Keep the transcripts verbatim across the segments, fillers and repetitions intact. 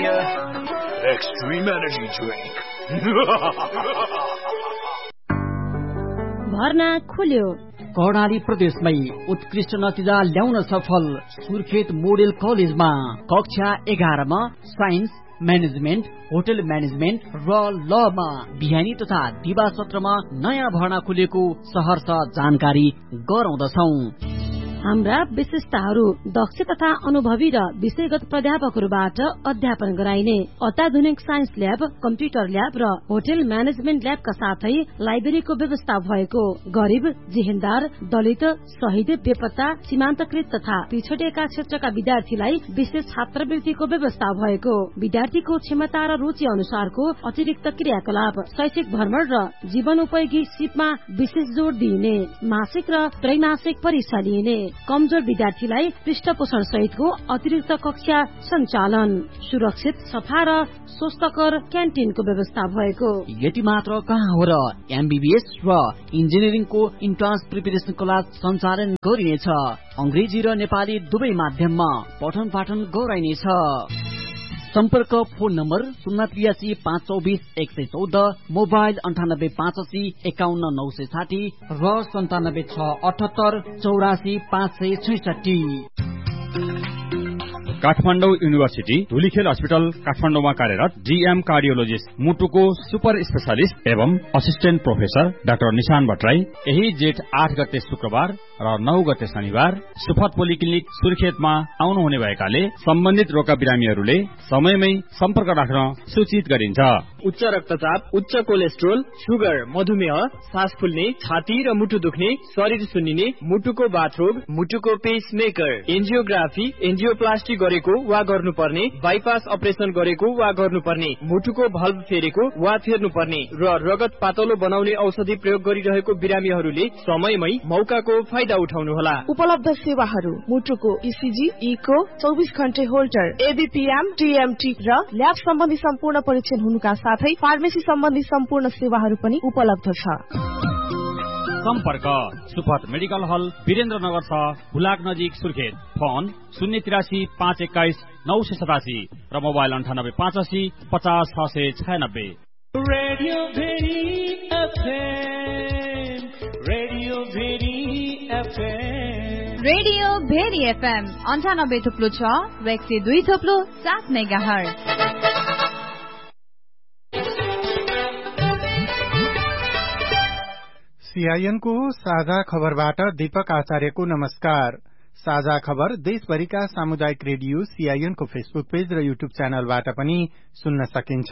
Pina Extreme Energy Drink. भर्ना खुल्यो। कर्णाली प्रदेशमै उत्कृष्ट नतिजा ल्याउन सफल सुर्खेत मोडेल कलेजमा कक्षा एघारमा साइन्स, म्यानेजमेन्ट, होटल म्यानेजमेन्ट र लमा बिहानी तथा दिवा सत्रमा नयाँ भर्ना खुलेको सहर्ष जानकारी गराउँदछौं। हाम्रा विशेषताहरू दक्ष तथा अनुभवी र विषयगत प्राध्यापकहरूबाट अध्यापन गराइने अत्याधुनिक साइन्स ल्याब, कम्प्युटर ल्याब र होटल म्यानेजमेन्ट ल्याबका साथै लाइब्रेरीको व्यवस्था भएको, गरिब, जेहेन्दार, दलित, शहीद, बेपत्ता, सीमान्तकृत तथा पिछडिएका क्षेत्रका विद्यार्थीलाई विशेष छात्रवृत्तिको व्यवस्था भएको, विद्यार्थीको क्षमता र रुचि अनुसारको अतिरिक्त क्रियाकलाप, शैक्षिक भ्रमण र जीवनोपयोगी सिपमा विशेष जोड़ दिइने, मासिक र त्रैमासिक परीक्षा लिइने, कमजोर विद्यार्थीलाई पृष्ठपोषण सहितको अतिरिक्त कक्षा सञ्चालन, सुरक्षित, सफा र स्वस्थकर क्यान्टिनको व्यवस्था भएको। यति मात्र कहाँ हो र एमबीबीएस र इन्जिनियरिङको इन्ट्रान्स प्रिपरेसन क्लास सञ्चालन गरिनेछ। अंग्रेजी र नेपाली दुवै माध्यममा पठन पाठन गराइनेछ। सम्पर्क फोन नम्बर शून्य त्रियासी पाँच चौबिस एक सय चौध, मोबाइल अन्ठानब्बे पाँच असी एकाउन्न नौ सय साठी र सन्तानब्बे छ अठहत्तर चौरासी पाँच सय छैसठी। काठमाडौँ युनिभर्सिटी धुलीखेल अस्पताल काठमाडौँमा कार्यरत डीएम कार्डियोलोजिस्ट मुटुको सुपर स्पेशलिस्ट एवं असिस्टेन्ट प्रोफेसर डाक्टर निशान भट्टराई यही जेठ आठ गते शुक्रबार र नौ गते शनिबार सुफत पोलिक्लिनिक सुर्खेतमा आउनुहुने भएकाले सम्बन्धित रोगका बिरामीहरूले समयमै सम्पर्क राख्न सूचित गरिन्छ। उच्च रक्तचाप, उच्च कोलेस्ट्रोल, सुगर, मधुमेह, सास फुल्ने, छाती र मुटु दुख्ने, शरीर सुन्निने, मुटुको बाथरोग, मुटुको पेसमेकर, एन्जियोग्राफी, एन्जियोप्लास्टी गरेको वा गर्नुपर्ने, बाइपास अपरेसन गरेको वा गर्नुपर्ने, मुटुको भल्भ फेरेको वा फेर्नुपर्ने र रगत पातलो बनाउने औषधि प्रयोग गरिरहेको बिरामीहरूले समयमै मौकाको फाइदा उठाउनुहोला। उपलब्ध सेवाहरू मुटुको इसीजी, इको, चौबिस घण्टे होल्टर, एबीपीएम, टीएमटी र ल्याब सम्बन्धी सम्पूर्ण परीक्षण हुनुका साथै फार्मेसी सम्बन्धी सम्पूर्ण सेवाहरू पनि उपलब्ध छ। सम्पर्क सुफत मेडिकल हल, वीरेन्द्रनगर छ, हुलाक नजिक, सुर्खेत। फोन शून्य तिरासी पाँच एक्काइस नौ सय सतासी र मोबाइल अन्ठानब्बे पाँच असी पचास छ सय छयानब्बे। Radio very FM, radio very FM, radio very FM अन्ठानब्बे थुप्लो छ र एक सय दुई थुप्लो सात मेगा हर्ज। सीआईएनको साझा खबरबाट दीपक आचार्यको नमस्कार। साझा खबर देशभरिका सामुदायिक रेडियो सीआईएनको फेसबुक पेज र युट्युब च्यानलबाट पनि सुन्न सकिन्छ।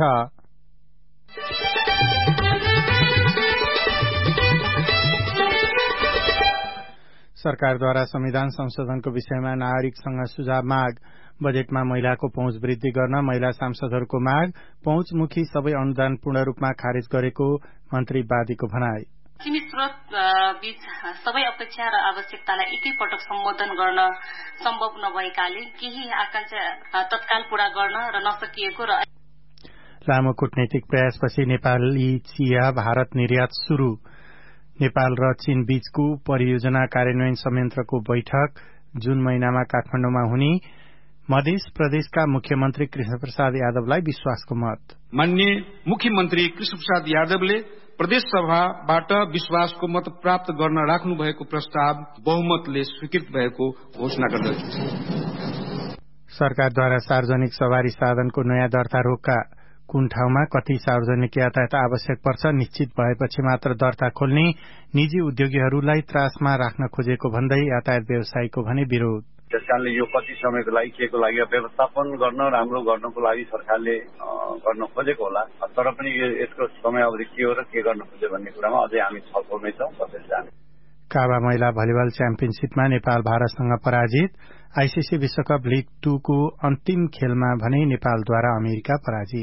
सरकारद्वारा संविधान संशोधनको विषयमा नागरिकसँग सुझाव माग। बजेटमा महिलाको पहुँच वृद्धि गर्न महिला सांसदहरूको माग। पहुँचमुखी सबै अनुदान पूर्ण रूपमा खारेज गरेको मन्त्री वादीको भनाई। सीमित स्रोत बीच सबै अपेक्षा र आवश्यकतालाई एकैपटक सम्बोधन गर्न सम्भव नभएकाले केही आकांक्षा तत्काल पूरा गर्न र नसकिएको र लामो कूटनीतिक प्रयासपछि नेपाली चिया भारत निर्यात शुरू। नेपाल र चीन बीचको परियोजना कार्यान्वयन संयन्त्रको बैठक जुन महिनामा काठमाडौँमा हुने। मध्य प्रदेशका मुख्यमन्त्री कृष्ण प्रसाद यादवलाई विश्वासको मत। माननीय मुख्यमन्त्री कृष्ण प्रसाद यादवले प्रदेश सभाबाट विश्वासको मत प्राप्त गर्न राख्नु भएको प्रस्ताव बहुमतले स्वीकृत भएको घोषणा गर्दछु। सरकारद्वारा सार्वजनिक सवारी साधनको नयाँ दर्ता रोक्का। कुन ठाउँमा कति सार्वजनिक यातायात आवश्यक पर्छ निश्चित भएपछि मात्र दर्ता खोल्ने। निजी उद्योगीहरूलाई त्रासमा राख्न खोजेको भन्दै यातायात व्यवसायीको भने विरोध। त्यस कारणले यो कति समयको लागि के को लागि व्यवस्थापन गर्न राम्रो गर्नको लागि सरकारले गर्न खोजेको होला। तर पनि यसको समयावधि के हो र के गर्न खोज्यो भन्ने कुरामा अझै हामी छलफलमै छौँ। कसरी जाने। काबा महिला भलिबल च्याम्पियनशीपमा नेपाल भारतसँग पराजित। आईसीसी विश्वकप लीग टू को अन्तिम खेलमा भने नेपालद्वारा अमेरिका पराजित।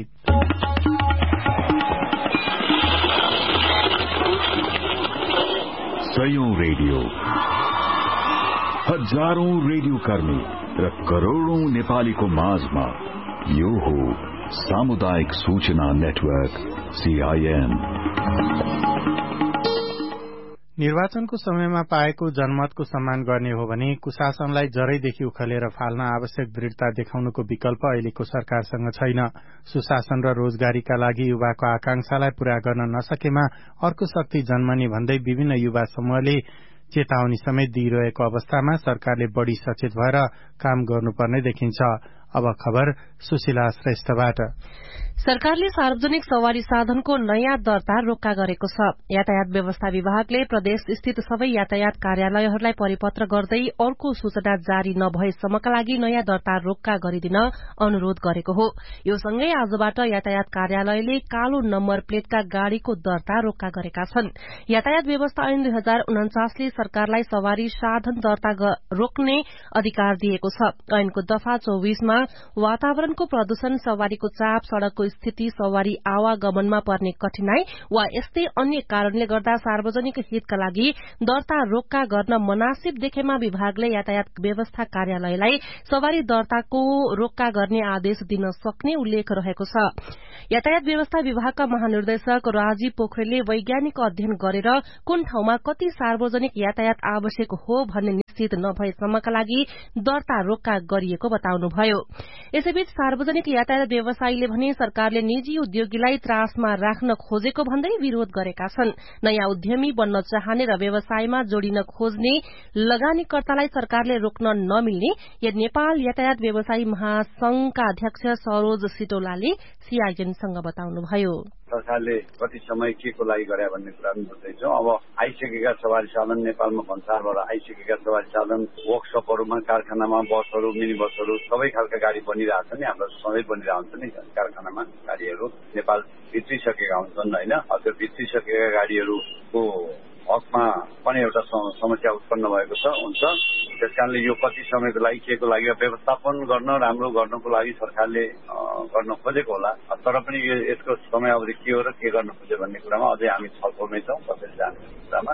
सयौं रेडियो, हजारौं रेडियो कर्मी र करोड़ौं नेपालीको माझमा यो हो सामुदायिक सूचना नेटवर्क सीआईएन। निर्वाचनको समयमा पाएको जनमतको सम्मान गर्ने हो भने कुशासनलाई जरैदेखि उखलेर फाल्न आवश्यक दृढता देखाउनुको विकल्प अहिलेको सरकारसँग छैन। सुशासन र रोजगारीका लागि युवाको आकांक्षालाई पूरा गर्न नसकेमा अर्को शक्ति जन्मने भन्दै विभिन्न युवा समूहले चेतावनी समेत दिइरहेको अवस्थामा सरकारले बढ़ी सचेत भएर काम गर्नुपर्ने देखिन्छ। अब खबर सुशीला श्रेष्ठबाट। सरकारले सार्वजनिक सवारी साधनको नयाँ दर्ता रोक्का गरेको छ। यातायात व्यवस्था विभागले प्रदेश स्थित सबै यातायात कार्यालयहरूलाई परिपत्र गर्दै अर्को सूचना जारी नभएसम्मका लागि नयाँ दर्ता रोक्का गरिदिन अनुरोध गरेको हो। यो सँगै आजबाट यातायात कार्यालयले कालो नम्बर प्लेटका गाड़ीको दर्ता रोक्का गरेका छन्। यातायात व्यवस्था ऐन दुई हजार उनाचासले सरकारलाई सवारी साधन दर्ता रोक्ने अधिकार दिएको छ। ऐनको दफा चौबीसमा वातावरणको प्रदूषण, सवारीको चाप, सड़कको स्थिति, सवारी आवागमनमा पर्ने कठिनाई वा यस्तै अन्य कारणले गर्दा सार्वजनिक हितका लागि दर्ता रोक्का गर्न मनासिब देखेमा विभागले यातायात व्यवस्था कार्यालयलाई सवारी दर्ताको रोक्का गर्ने आदेश दिन सक्ने उल्लेख रहेको छ। यातायात व्यवस्था विभागका महानिर्देशक राजीव पोखरेलले वैज्ञानिक अध्ययन गरेर कुन ठाउँमा कति सार्वजनिक यातायात आवश्यक हो भन्ने निश्चित नभएसम्मका लागि दर्ता रोक्का गरिएको बताउनुभयो। यसैबीच सार्वजनिक यातायात व्यवसायीले भने सरकारले निजी उद्योगीलाई त्रासमा राख्न खोजेको भन्दै विरोध गरेका छन्। नयाँ उद्यमी बन्न चाहने र व्यवसायमा जोडिन खोज्ने लगानीकर्तालाई सरकारले रोक्न नमिल्ने या नेपाल यातायात व्यवसायी महासंघका अध्यक्ष सरोज सिटौलाले सीआईएनसँग बताउनुभयो। सरकारले कति समय के को लागि गरे भन्ने कुरा पनि बुझ्दैछौँ। अब आइसकेका सवारी साधन नेपालमा भन्सारबाट आइसकेका सवारी साधन वर्कशपहरूमा, कारखानामा बसहरू, मिनी बसहरू सबै खालका गाडी बनिरहेको छ नि, हाम्रो सधैँ बनिरहेको हुन्छ नि कारखानामा गाडीहरू नेपाल भित्रिसकेका हुन्छन् होइन। त्यो भित्रिसकेका गाडीहरूको हकमा पनि एउटा समस्या उत्पन्न भएको छ हुन्छ। त्यसकारणले यो कति समयको लागि के को लागि व्यवस्थापन गर्न राम्रो गर्नको लागि सरकारले गर्न खोजेको होला। तर पनि यसको समयावधि के हो र के गर्न खोज्यो भन्ने कुरामा अझै हामी छलफलमै छौँ कसरी जाने कुरामा।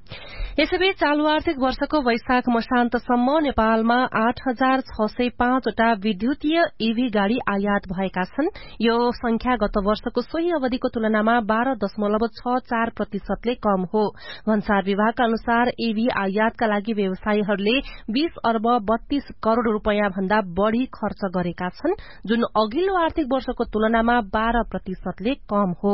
यसैबीच चालू आर्थिक वर्षको वैशाख मसान्तसम्म नेपालमा आठ हजार छ सय पाँचवटा विद्युतीय ईभी गाड़ी आयात भएका छन्। यो संख्या गत वर्षको सोही अवधिको तुलनामा बाह्र दशमलव छ चार प्रतिशतले कम हो। भन्सार विभागका अनुसार ईभी आयातका लागि व्यवसायीहरूले बीस अर्ब बत्तीस करोड़ रूपियाँ भन्दा बढ़ी खर्च गरेका छन्, जुन अघिल्लो आर्थिक वर्षको तुलनामा बाह्र प्रतिशतले कम हो।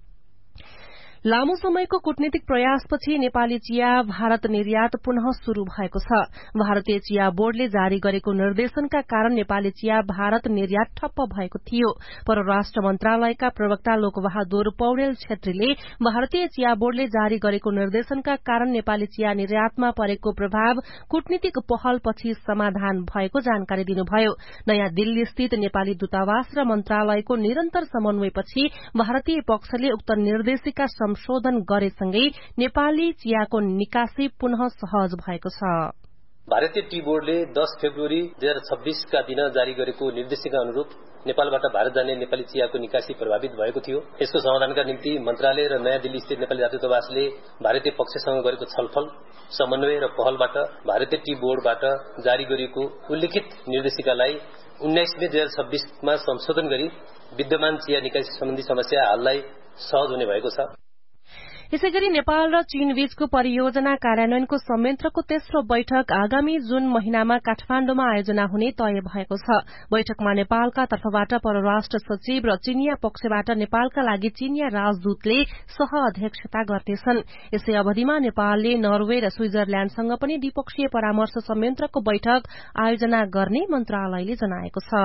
लामो समयको कूटनीतिक प्रयासपछि नेपाली चिया भारत निर्यात पुनः शुरू भएको छ। भारतीय चिया बोर्डले जारी गरेको निर्देशनका कारण नेपाली चिया भारत निर्यात ठप्प भएको थियो। परराष्ट्र मन्त्रालयका प्रवक्ता लोकबहादुर पौडेल छेत्रीले भारतीय चिया बोर्डले जारी गरेको निर्देशनका कारण नेपाली चिया निर्यातमा परेको प्रभाव कूटनीतिक पहलपछि समाधान भएको जानकारी दिनुभयो। नयाँ दिल्ली स्थित नेपाली दूतावास र मन्त्रालयको निरन्तर समन्वयपछि भारतीय पक्षले उक्त निर्देशिका संशोधन गरेसँगै नेपाली चियाको निकासी पुनः सहज भएको छ। भारतीय टी बोर्डले दस फेब्रुअरी दुई हजार छब्बीसका दिन जारी गरेको निर्देशिका अनुरूप नेपालबाट भारत जाने नेपाली चियाको निकासी प्रभावित भएको थियो। यसको समाधानका निम्ति मन्त्रालय र नयाँ दिल्ली स्थित नेपाली दूतावासले भारतीय पक्षसँग गरेको छलफल, समन्वय र पहलबाट भारतीय टी बोर्डबाट जारी गरिएको उल्लिखित निर्देशिकालाई उन्नाइस मे दुई हजार छब्बीसमा संशोधन गरी विद्यमान चिया निकासी सम्बन्धी समस्या हाललाई सहज हुने भएको छ। यसैगरी नेपाल र चीन बीचको परियोजना कार्यान्वयनको संयन्त्रको तेस्रो बैठक आगामी जुन महिनामा काठमाण्डुमा आयोजना हुने तय भएको छ। बैठकमा नेपालका तर्फबाट परराष्ट्र सचिव र चीनिया पक्षबाट नेपालका लागि चीनिया राजदूतले सह अध्यक्षता गर्नेछन्। यसै अवधिमा नेपालले नर्वे र स्विजरल्याण्डसँग पनि द्विपक्षीय परामर्श संयन्त्रको बैठक आयोजना गर्ने मन्त्रालयले जनाएको छ।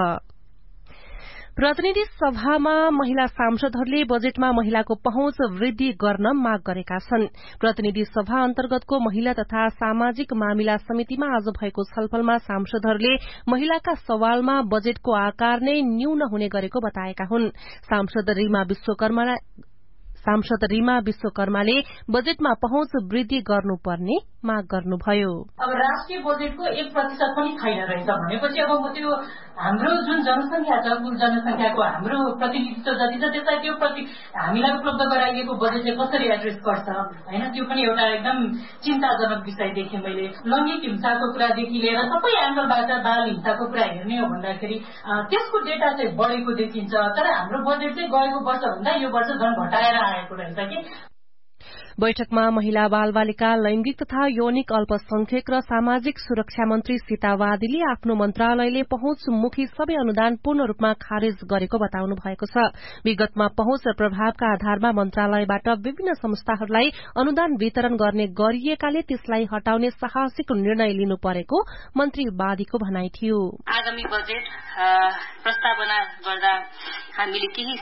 प्रतिनिधि सभामा महिला सांसदहरूले बजेटमा महिलाको पहुँच वृद्धि गर्न माग गरेका छन्। प्रतिनिधि सभा अन्तर्गतको महिला तथा सामाजिक मामिला समितिमा आज भएको छलफलमा सांसदहरूले महिलाका सवालमा बजेटको आकार नै न्यून हुने गरेको बताएका हुन्। सांसद रीमा विश्वकर्मा सांसद रीमा विश्वकर्माले बजेटमा पहुँच वृद्धि गर्नुपर्ने माग गर्नुभयो। अब राष्ट्रिय बजेटको एक प्रतिशत पनि छैन रहेछ भनेपछि अब म त्यो हाम्रो जुन जनसंख्या छ, कुल जनसंख्याको हाम्रो प्रतिनिधित्व जति छ त्यसलाई त्यो प्रति हामीलाई उपलब्ध गराइएको बजेटले कसरी एड्रेस गर्छ होइन, त्यो पनि एउटा एकदम चिन्ताजनक विषय देखेँ मैले। लैङ्गिक हिंसाको कुरादेखि लिएर सबै एङ्गलबाट बाल हिंसाको कुरा हेर्ने हो भन्दाखेरि त्यसको डेटा चाहिँ बढेको देखिन्छ, तर हाम्रो बजेट चाहिँ गएको वर्षभन्दा यो वर्ष झन् घटाएर आएको रहेछ कि। बैठकमा महिला बाल बालिका लैंगिक तथा यौनिक अल्पसंख्यक र सामाजिक सुरक्षा मन्त्री सीता वादीले आफ्नो मन्त्रालयले पहुँचमुखी सबै अनुदान पूर्ण रूपमा खारेज गरेको बताउनु भएको छ। विगतमा पहुँच र प्रभावका आधारमा मन्त्रालयबाट विभिन्न संस्थाहरूलाई अनुदान वितरण गर्ने गरिएकाले त्यसलाई हटाउने साहसिक निर्णय लिनु परेको मन्त्री वादीको भनाइ थियो। आगामी बजेट प्रस्तावना गर्दा हामीले केही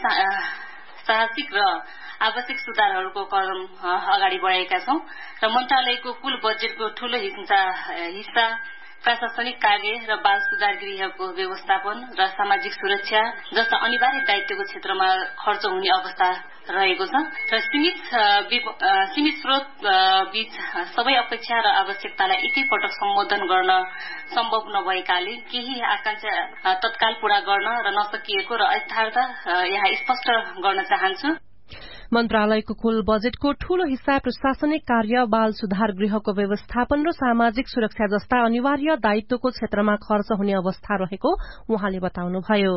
साहसिक र आवश्यक सुधारहरूको कदम अगाडि बढ़ाएका छौं र मन्त्रालयको कुल बजेटको ठूलो हिस्सा प्रशासनिक कार्य र बाल सुधार गृहको व्यवस्थापन र सामाजिक सुरक्षा जस्ता अनिवार्य दायित्वको क्षेत्रमा खर्च हुने अवस्था रहेको छ र सीमित सीमित स्रोत बीच सबै अपेक्षा र आवश्यकतालाई एकैपटक सम्बोधन गर्न सम्भव नभएकाले केही आकांक्षा तत्काल पूरा गर्न र नसकिएको र यथार्थ यहाँ स्पष्ट गर्न चाहन्छु। मन्त्रालयको कुल बजेटको ठूलो हिस्सा प्रशासनिक कार्य, बाल सुधार गृहको व्यवस्थापन र सामाजिक सुरक्षा जस्ता अनिवार्य दायित्वको क्षेत्रमा खर्च हुने अवस्था रहेको उहाँले बताउनुभयो।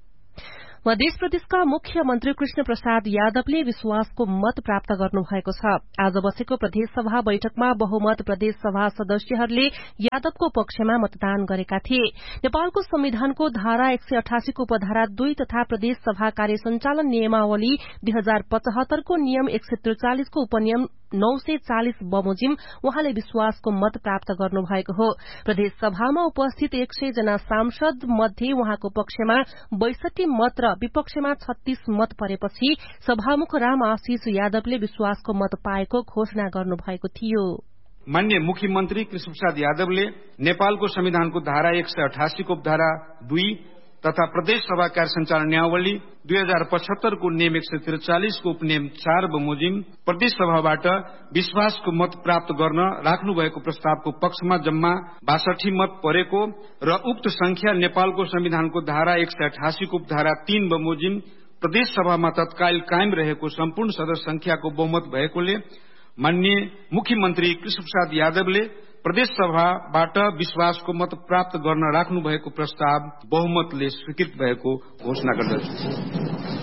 मध्य प्रदेशका मुख्यमन्त्री कृष्ण प्रसाद यादवले विश्वासको मत प्राप्त गर्नुभएको छ। आज बसेको प्रदेशसभा बैठकमा बहुमत प्रदेशसभा सदस्यहरूले यादवको पक्षमा मतदान गरेका थिए। नेपालको संविधानको धारा एक सय अठासीको उपधारा दुई तथा प्रदेशसभा कार्य संचालन नियमावली दुई हजार पचहत्तरको नियम एक सय त्रिचालिसको उपनियम नौ सय चालिस बमोजिम उहाँले विश्वासको मत प्राप्त गर्नुभएको हो। प्रदेशसभामा उपस्थित एक सय जना सांसद मध्ये उहाँको पक्षमा बैसठी मत र विपक्षमा छत्तीस मत परेपछि सभामुख राम आशिष यादवले विश्वासको मत पाएको घोषणा गर्नुभएको थियो। माननीय मुख्यमन्त्री कृष्ण प्रसाद यादवले नेपालको संविधानको धारा एक सय अठासीको उपधारा दुई तथा प्रदेश सभा कार्य संचालन नियमावली दुई हजार पचहत्तरको नियम एक सय त्रिचालिसको उपनियम चार बमोजिम प्रदेश सभाबाट विश्वासको मत प्राप्त गर्न राख्नुभएको प्रस्तावको पक्षमा जम्मा बासठी मत परेको र उक्त संख्या नेपालको संविधानको धारा एक सय अठासीको उपधारा तीन बमोजिम प्रदेश सभामा तत्काल कायम रहेको सम्पूर्ण सदस्य संख्याको बहुमत भएकोले माननीय मुख्यमन्त्री कृष्ण प्रसाद यादवले प्रदेश सभाबाट विश्वासको मत प्राप्त गर्न राख्नुभएको प्रस्ताव बहुमतले स्वीकृत भएको घोषणा गर्दछु।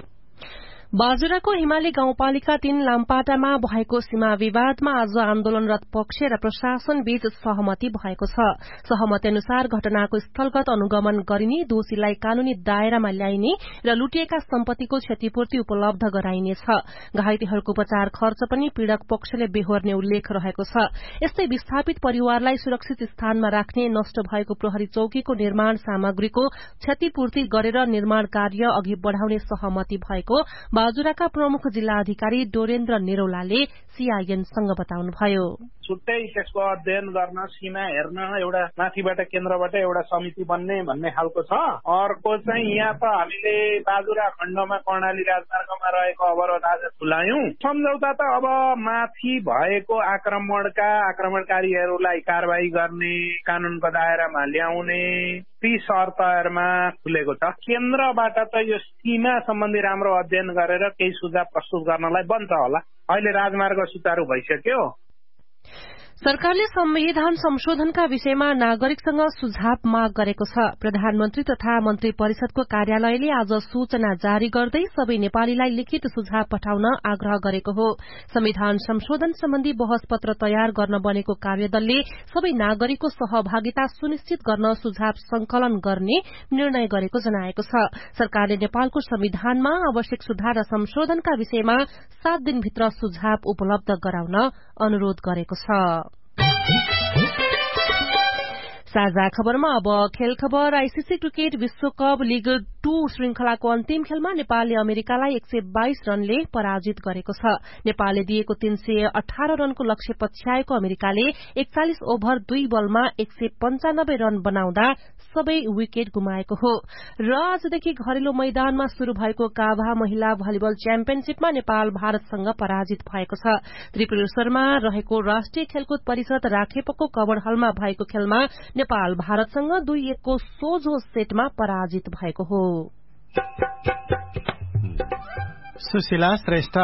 बाजुराको हिमाली गाउँपालिका तीन लामपाटामा भएको सीमा विवादमा आज आन्दोलनरत पक्ष र प्रशासन बीच सहमति भएको छ। सहमति अनुसार घटनाको स्थलगत अनुगमन गरिने, दोषीलाई कानूनी दायरामा ल्याइने र लुटिएका सम्पत्तिको क्षतिपूर्ति उपलब्ध गराइनेछ। घाइतेहरूको उपचार खर्च पनि पीड़क पक्षले बेहोर्ने उल्लेख रहेको छ। यस्तै विस्थापित परिवारलाई सुरक्षित स्थानमा राख्ने, नष्ट भएको प्रहरी चौकीको निर्माण सामग्रीको क्षतिपूर्ति गरेर निर्माण कार्य अघि बढ़ाउने सहमति भएको बाजुराका प्रमुख जिल्ला अधिकारी डोरेन्द्र निरौलाले सीआईएनसँग बताउनुभयो। छुट्टै त्यसको अध्ययन गर्न, सीमा हेर्न एउटा माथिबाट केन्द्रबाट एउटा समिति बन्ने भन्ने खालको छ। अर्को चाहिँ यहाँ त हामीले बाजुरा खण्डमा कर्णाली राजमार्गमा रहेको अवरोध आज खुलायौं। सम्झौता त अब माथि भएको आक्रमणका आक्रमणकारीहरूलाई कारवाही गर्ने, कानूनको दायरामा ल्याउने ती शर्तहरूमा खुलेको छ। केन्द्रबाट त यो सीमा सम्बन्धी राम्रो अध्ययन गरेर केही सुझाव प्रस्तुत गर्नलाई बन्छ होला। अहिले राजमार्ग सुचारू भइसक्यो। सरकारले संविधान संशोधनका विषयमा नागरिकसँग सुझाव माग गरेको छ। प्रधानमन्त्री तथा मन्त्री परिषदको कार्यालयले आज सूचना जारी गर्दै सबै नेपालीलाई लिखित सुझाव पठाउन आग्रह गरेको हो। संविधान संशोधन सम्बन्धी बहस पत्र तयार गर्न बनेको कार्यदलले सबै नागरिकको सहभागिता सुनिश्चित गर्न सुझाव संकलन गर्ने निर्णय गरेको जनाएको छ। सरकारले नेपालको संविधानमा आवश्यक सुधार र संशोधनका विषयमा सात दिनभित्र सुझाव उपलब्ध गराउन अनुरोध गरेको छ। साझा खबरमा अब खेल खबर। आईसीसी क्रिकेट विश्वकप लीग टू श्रृंखलाको अन्तिम खेलमा नेपालले अमेरिकालाई एक सय बाइस रनले पराजित गरेको छ। नेपालले दिएको तीन सय अठार रनको लक्ष्य पछ्याएको अमेरिकाले एकचालिस ओभर दुई बलमा एक सय पञ्चानब्बे रन बनाउँदा सबै विकेट गुमाएको हो। र आजदेखि घरेलु मैदानमा शुरू भएको काभा महिला भलिबल च्याम्पियनशीपमा नेपाल भारतसँग पराजित भएको छ। त्रिपुरेश्वरमा रहेको राष्ट्रिय खेलकुद परिषद राखेपको कवर हलमा भएको खेलमा नेपाल भारतसँग दुई एकको सोझो सेटमा पराजित भएको हो। सुशीला श्रेष्ठ।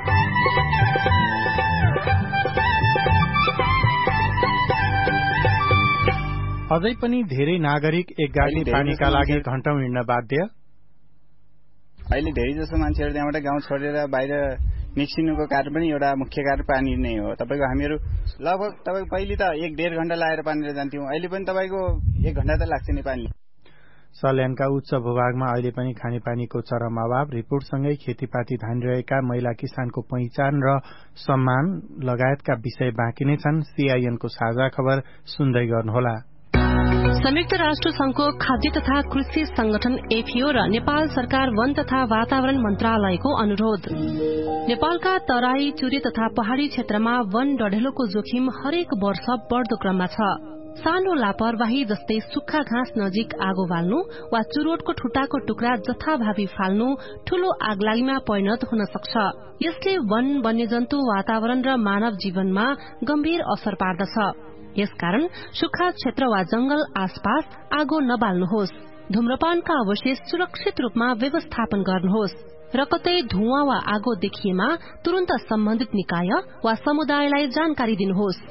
अझै पनि धेरै नागरिक एक गाडी पानीका लागि घण्टौं हिँड्न बाध्य। अहिले धेरै जसो मान्छेहरू त्यहाँबाट गाउँ छोडेर बाहिर निस्किनुको कारण पनि एउटा मुख्य कारण पानी नै हो। तपाईँको हामीहरू लगभग तपाईँको पहिले त एक डेढ घण्टा लागेर पानी लिएर जान्थ्यौँ, अहिले पनि तपाईँको एक घण्टा त लाग्छ नि पानी। सल्यानका उच्च भूभागमा अहिले पनि खानेपानीको चरम अभाव, रिपोर्टसँगै खेतीपाती धानिरहेका महिला किसानको पहिचान र सम्मान लगायतका विषय बाँकी नै छन्। सीआईएनको साझा खबर सुन्दै गर्नुहोला। संयुक्त राष्ट्र संघको खाद्य तथा कृषि संगठन एफिओ र नेपाल सरकार वन तथा वातावरण मन्त्रालयको अनुरोध। नेपालका तराई, चुरे तथा पहाड़ी क्षेत्रमा वन डढेलोको जोखिम हरेक वर्ष बढ़दो क्रममा छ। सानो लापरवाही जस्तै सुक्खा घाँस नजिक आगो बाल्नु वा चुरोटको ठुटाको टुक्रा जथाभावी फाल्नु ठूलो आगलागीमा परिणत हुन सक्छ। यसले वन, वन्यजन्तु, वातावरण र मानव जीवनमा गम्भीर असर पार्दछ। यसकारण सुक्खा क्षेत्र वा जंगल आसपास आगो नबाल्नुहोस्। धूम्रपानका अवशेष सुरक्षित रूपमा व्यवस्थापन गर्नुहोस् र कतै धुवाँ वा आगो देखिएमा तुरन्त सम्बन्धित निकाय वा समुदायलाई जानकारी दिनुहोस्।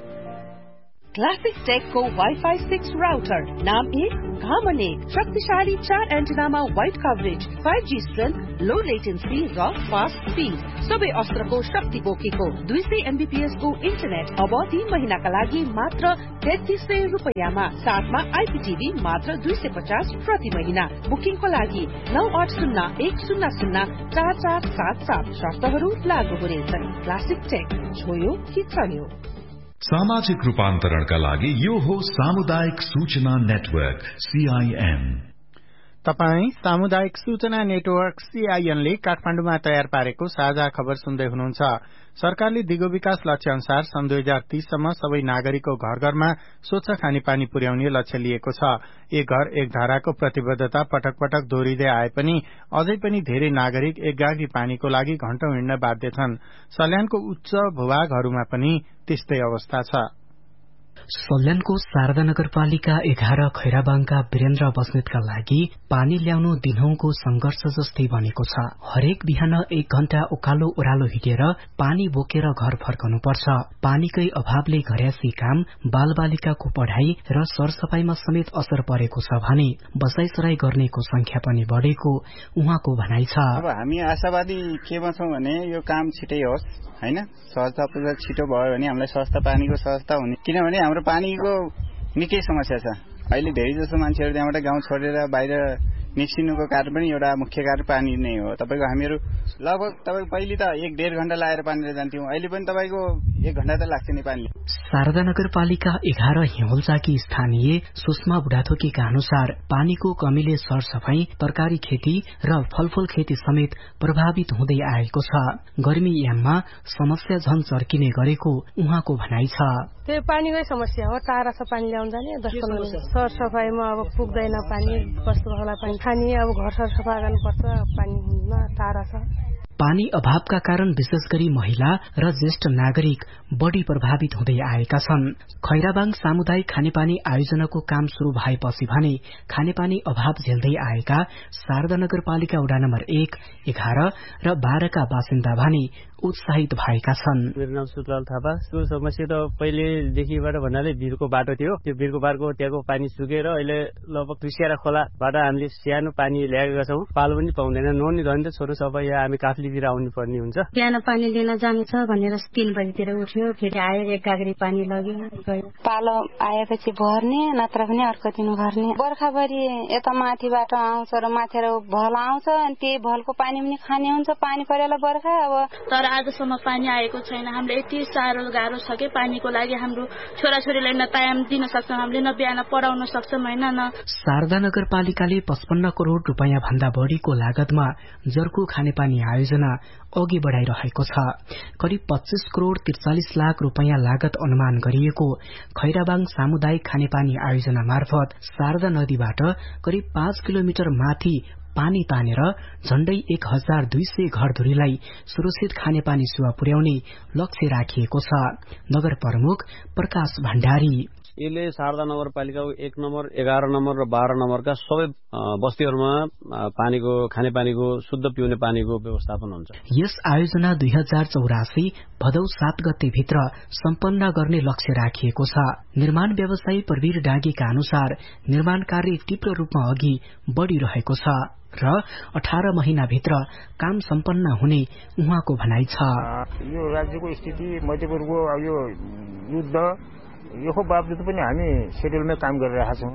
क्लासिक टेकको वाइफाई सिक्स राउटर नाम एक घामन एक शक्तिशाली चार एन्टेनामा wide coverage, five G strength, लो लेटेन्सी र फास्ट स्पीड, सबै अस्त्रको शक्ति बोकेको दुई सय एमबीपीएस को इन्टरनेट अब तीन महिनाका लागि मात्र तेत्तीस सय रूपियाँमा, साथमा आइपीटीभी मात्र दुई सय पचास प्रति महिना। बुकिङको लागि नौ आठ शून्य एक शून्य शून्य चार चार सात सात शर्तहरू लागू हुनेछन्। क्लासिक टेक, छोयो कि चल्यो। सामाजिक रूपान्तरणका लागि यो हो सामुदायिक सूचना नेटवर्क सीआईएन। तपाई सामुदायिक सूचना नेटवर्क सीआईएन ले काठमाडौँमा तयार पारेको साझा खबर सुन्दै हुनुहुन्छ। सरकारले दिगो विकास लक्ष्य अनुसार सन् दुई हजार तीससम्म सबै नागरिकको घर घरमा स्वच्छ खानेपानी पुर्याउने लक्ष्य लिएको छ। एक घर एक धाराको प्रतिबद्धता पटक पटक दोहोरिँदै आए पनि अझै पनि धेरै नागरिक एक गाग्री पानीको लागि घण्टौं हिँड्न बाध्य छन्। सल्यानको उच्च भूभागहरूमा पनि त्यस्तै अवस्था छ। सल्यानको शारदा नगरपालिका एघार खैराबाङका वीरेन्द्र बस्नेतका लागि पानी ल्याउनु दिनहुँको संघर्ष जस्तै बनेको छ। हरेक बिहान एक घण्टा उकालो ओह्रालो हिँडेर पानी बोकेर घर फर्कनु पर्छ। पानीकै अभावले घरयासी काम, बालबालिकाको पढ़ाई र सरसफाईमा समेत असर परेको छ भने बसाईसराई गर्नेको संख्या पनि बढ़ेको उहाँको भनाइ छ। अब हामी आशावादी केमा छौं भने यो काम छिटै होस् हैन, सहजता पूर्वक छिटो भयो भने हामीलाई सस्ता पानीको सहजता हुने, किनभने हाम्रो पानीको निकै समस्या छ। अहिले धेरै जसो मान्छेहरू त्यहाँबाट गाउँ छोडेर बाहिर निस्किनुको कारण पनि एउटा मुख्य कारण पानी नै हो। तपाईँको हामीहरू लगभग तपाईँको पहिले त एक डेढ घण्टा लागेर पानी लिएर जान्थ्यौँ, अहिले पनि तपाईँको एक घण्टा त लाग्छ नि पानी। शारदा नगरपालिका एघार हिउँलचाकी स्थानीय सुषमा बुढाथोकीका अनुसार पानीको कमीले सरसफाई, तरकारी खेती र फलफूल खेती समेत प्रभावित हुँदै आएको छ। गर्मी याममा समस्या झन चर्किने गरेको उहाँको भनाइ छ। त्यो पानीकै समस्या हो, टाढा छ पानी ल्याउन जाने, सरसफाईमा अब पुग्दैन पानी, बस्नुलाई पानी खाने, अब घर सरसफा गर्नुपर्छ, पानीमा टाढा छ। पानी अभावका कारण विशेष गरी महिला र ज्येष्ठ नागरिक बढ़ी प्रभावित हुँदै आएका छन्। खैराबाङ सामुदायिक खानेपानी आयोजनाको काम शुरू भएपछि भने खानेपानी अभाव झेल्दै आएका शारदा नगरपालिका वडा नम्बर एक, एघार र बाह्रका बासिन्दा भने उत्साहित भएका छन्। मेरो नाम सुतलाल थापा। त्यो समस्या त पहिलेदेखिबाट भन्नाले भिरको बाटो थियो, त्यो भिरको बाटोको त्यहाँको पानी सुकेर अहिले लगभग तुसियारा खोलाबाट हामीले सानो पानी ल्याएका छौँ। पालो पनि पाउँदैन, नहुने धनी त छोरो सबै यहाँ हामी काफ्लीतिर आउनु पर्ने हुन्छ। बिहान पानी लिन जानेछ भनेर तीन बजीतिर उठ्यो, फेरि आयो एक गाग्री पानी लग्यो। पालो आएपछि भर्ने, नत्र पनि अर्को दिन भर्ने। बर्खाभरि यता माथिबाट आउँछ र माथि भल आउँछ, अनि त्यही भलको पानी पनि खाने हुन्छ। पानी परेर बर्खा अब तर आजसम्म पानी आएको छैन। हामीले यति साह्रो गाह्रो छ कि पानीको लागि हाम्रो छोराछोरीलाई न तायाम दिन सक्छौँ, हामीले न बिहान पढाउन सक्छौँ होइन न। शारदा नगरपालिकाले पचपन्न करोड़ रूपियाँ भन्दा बढ़ीको लागतमा जर्को खानेपानी आयोजना अघि बढ़ाइरहेको छ। करिब पच्चीस करोड़ त्रिचालिस लाख रूपियाँ लागत अनुमान गरिएको खैराबाङ सामुदायिक खानेपानी आयोजना मार्फत शारदा नदीबाट करिब पाँच किलोमिटर माथि पानी तानेर झण्डै एक हजार दुई सय घरधुरीलाई सुरक्षित खानेपानी सेवा पुर्याउने लक्ष्य राखिएको छ। नगर प्रमुख प्रकाश भण्डारी यसले शारदा नगरपालिकाको एक नम्बर एघार नम्बर र बाह्र नम्बरका सबै बस्तीहरूमा पानीको खानेपानीको शुद्ध पिउने पानीको व्यवस्थापन हुन्छ। यस आयोजना दुई हजार चौरासी भदौ सात गते भित्र सम्पन्न गर्ने लक्ष्य राखिएको छ। निर्माण व्यवसायी प्रवीर डाँगीका अनुसार निर्माण कार्य तीव्र रूपमा अघि बढ़िरहेको छ र अठार महिनाभित्र काम सम्पन्न हुने उहाँको भनाइ छ। यो राज्यको स्थिति मध्यपूर्वको यो युद्ध यो बावजुद पनि हामी शेड्युलमै काम गरिरहेका छौँ।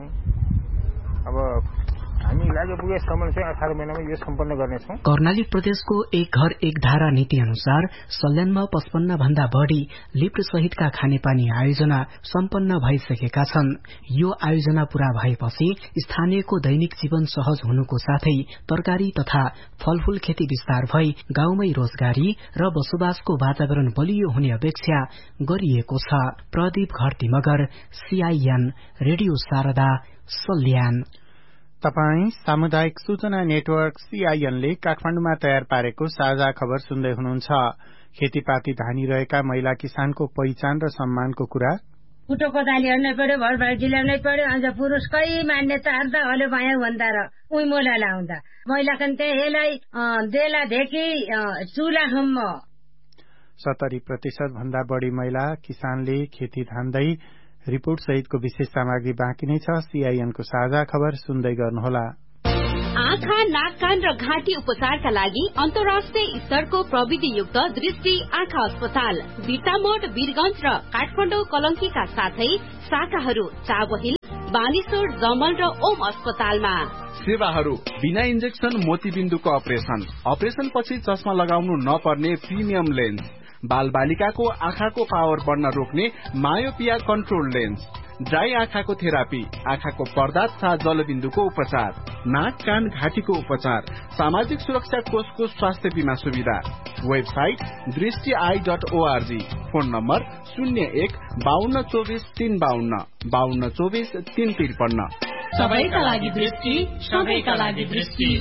अब हामी लागि पुगेसम्म चाहिँ अठार महिनामा यो सम्पन्न गर्नेछौँ। कर्णाली प्रदेशको एक घर एक धारा नीति अनुसार सल्यानमा पचपन्न भन्दा बढ़ी लिफ्ट सहितका खानेपानी आयोजना सम्पन्न भइसकेका छन्। यो आयोजना पूरा भएपछि स्थानीयको दैनिक जीवन सहज हुनुको साथै तरकारी तथा फलफूल खेती विस्तार भई गाउँमै रोजगारी र बसोबासको वातावरण बलियो हुने अपेक्षा गरिएको छ। Pradeep Gharti Magar, CIN radio Sharada, Salyan. तपाई सामुदायिक सूचना नेटवर्क सीआईएनले काठमाडौँमा तयार पारेको साझा खबर सुन्दै हुनुहुन्छ। खेतीपाती धानी रहेका महिला किसानको पहिचान र सम्मानको कुरा। कुटो कोदाली हेर्नै पर्यो, भरभाटी ल्याउनै पर्यो। अझ पुरुषकै मान्यता अर्दा हलो माया भन्दा र उही मोला लाउँदा महिला कन्ते हेलाई देलादेखि चुलासम्म सत्तरी प्रतिशत भन्दा बढ़ी महिला किसानले खेती धान्दै। रिपोर्ट सहितको विशेष सामग्री बाँकी नै छ। सीआईएनको साझा खबर सुन्दै गर्नुहोला। आँखा, नाक, कान र घाँटी उपचारका लागि अन्तर्राष्ट्रिय स्तरको प्रविधियुक्त दृष्टि आँखा अस्पताल बिर्तामोड, वीरगंज र काठमाडौँ कलंकीका साथै शाखाहरू चाबहिल, बानेश्वर, जमल र ओम अस्पतालमा। सेवाहरू बिना इन्जेक्सन मोतीबिन्दुको अपरेशन, अपरेशन पछि चस्मा लगाउनु नपर्ने प्रिमियम लेन्स, बाल बालिकाको आँखाको पावर बढ्न रोक्ने मायोपिया कन्ट्रोल लेन्स, ड्राई आँखाको थेरापी, आँखाको पर्दा तथा जलबिन्दुको उपचार, नाक कान घाँटीको उपचार, सामाजिक सुरक्षा कोषको स्वास्थ्य बीमा सुविधा। वेबसाइट दृष्टि I dot ORG. Phone number शून्य एक बाहन्न चौबिस तीन बाहन्न बाहन्न चौबिस तीन त्रिपन्न। सबैका लागि दृष्टि, सबैका लागि दृष्टि।